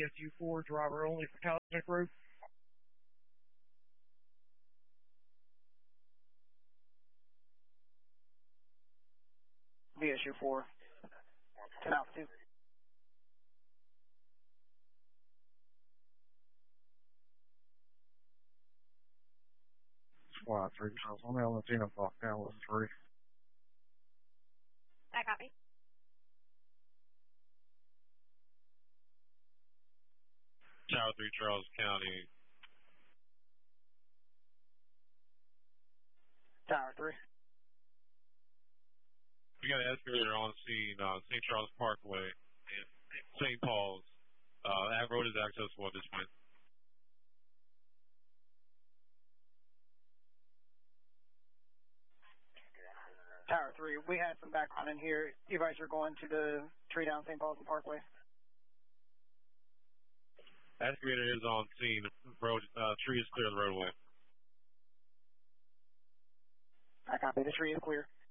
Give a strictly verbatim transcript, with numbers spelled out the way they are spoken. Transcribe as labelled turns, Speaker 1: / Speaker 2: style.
Speaker 1: S U four, driver only for Calisnick Road.
Speaker 2: B S U four, ten Alpha two.
Speaker 1: Squad three Charles on Valentino Block, Allen three.
Speaker 3: I copy.
Speaker 4: Tower three, Charles County.
Speaker 2: Tower three.
Speaker 4: We got an excavator on scene, uh, Saint Charles Parkway and Saint Paul's. Uh, that road is accessible at this point.
Speaker 2: Tower three, we had some background in here. You guys are going to the tree down Saint Paul's and Parkway.
Speaker 4: Excavator is on scene. Road, uh, tree is clear of the roadway.
Speaker 2: I copy. The tree is clear.